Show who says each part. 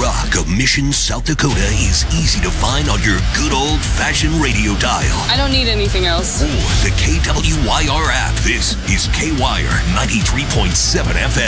Speaker 1: rock of Mission, South Dakota is easy to find on your good old-fashioned radio dial.
Speaker 2: I don't need anything else.
Speaker 1: Or the KWYR app. This is KWYR 93.7 FM.